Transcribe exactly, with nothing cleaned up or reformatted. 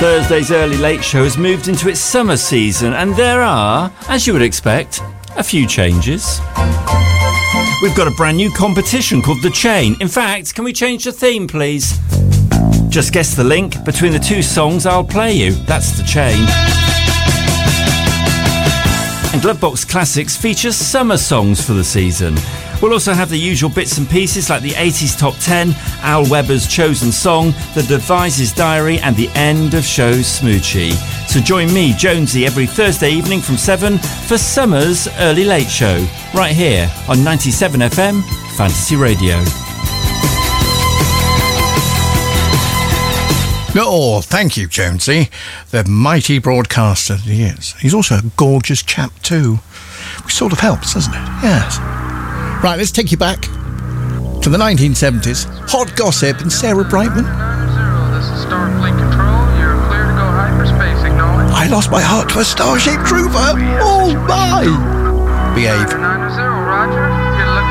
Thursday's Early Late Show has moved into its summer season, and there are, as you would expect, a few changes. We've got a brand new competition called The Chain. In fact, can we change the theme, please? Just guess the link between the two songs I'll play you. That's The Chain. And Glovebox Classics features summer songs for the season. We'll also have the usual bits and pieces like the eighties Top ten, Al Weber's Chosen Song, the Devises Diary, and the end of show's Smoochie. So join me, Jonesy, every Thursday evening from seven for summer's Early Late Show, right here on ninety-seven F M Fantasy Radio. Oh, thank you, Jonesy. The mighty broadcaster that he is. He's also a gorgeous chap too. Which sort of helps, doesn't it? Yes. Right, let's take you back to the nineteen seventies. Hot Gossip and Sarah Brightman. This is Starfleet Control. You're clear to go hyperspace. Acknowledge. I lost my heart to a Starship Trooper. Oh, my. Behave. nine zero, Roger. You're looking